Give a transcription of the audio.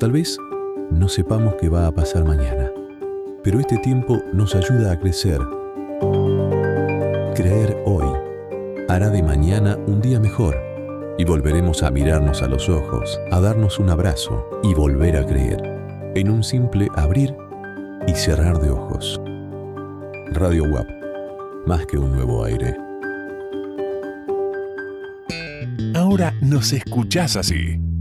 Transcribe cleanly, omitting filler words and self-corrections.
Tal vez no sepamos qué va a pasar mañana, pero este tiempo nos ayuda a crecer. Creer hoy hará de mañana un día mejor y volveremos a mirarnos a los ojos, a darnos un abrazo y volver a creer en un simple abrir y cerrar de ojos. Radio WAP, más que un nuevo aire. Ahora nos escuchás así.